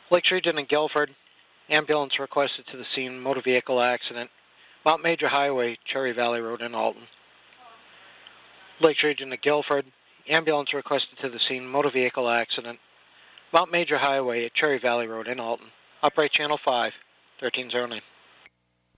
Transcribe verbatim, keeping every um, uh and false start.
Lakes Region in Guilford, ambulance requested to the scene, motor vehicle accident, Mount Major Highway, Cherry Valley Road in Alton. Lakes Region in Guilford, ambulance requested to the scene, motor vehicle accident, Mount Major Highway at Cherry Valley Road in Alton. Operate Channel five, thirteen oh nine.